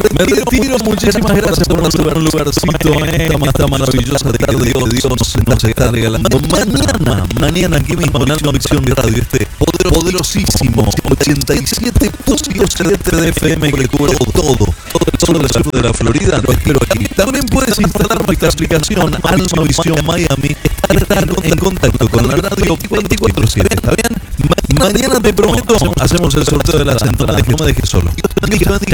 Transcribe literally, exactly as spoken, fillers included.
Me retiro, muchísimas gracias por darme un lugarcito en esta, esta maravillosa tarde. Dios, Dios nos está regalando. Mañana, mañana aquí mismo en Alma Visión de Radio, este poderosísimo ochenta y siete punto siete de F M que cubre todo, todo el sur de la Florida. Lo espero aquí. También puedes instalar nuestra aplicación Alma Visión Miami, estar en contacto con la radio veinticuatro siete. ¿Está bien? Ma mañana te prometo, hacemos el sorteo de las entradas. No me dejes solo.